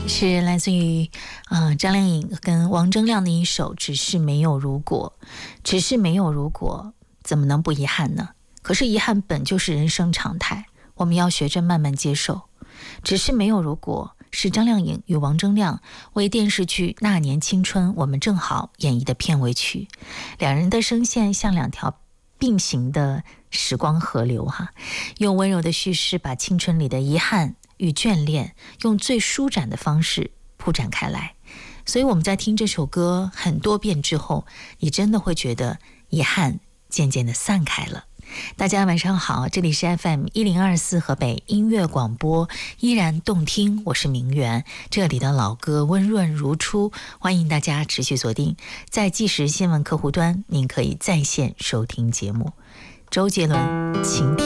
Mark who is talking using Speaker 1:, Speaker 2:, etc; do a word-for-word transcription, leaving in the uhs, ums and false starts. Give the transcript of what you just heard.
Speaker 1: 是来自于呃张靓颖跟王铮亮的一首《只是没有如果》，只是没有如果，怎么能不遗憾呢？可是遗憾本就是人生常态，我们要学着慢慢接受。只是没有如果是张靓颖与王铮亮为电视剧《那年青春我们正好》演绎的片尾曲，两人的声线像两条并行的时光河流哈，用温柔的叙事把青春里的遗憾与眷恋用最舒展的方式铺展开来。所以我们在听这首歌很多遍之后，你真的会觉得遗憾渐渐的散开了。大家晚上好，这里是 F M 一零二四河北音乐广播，依然动听，我是明媛，这里的老歌温润如初，欢迎大家持续锁定在即时新闻客户端，您可以在线收听节目。周杰伦，晴天。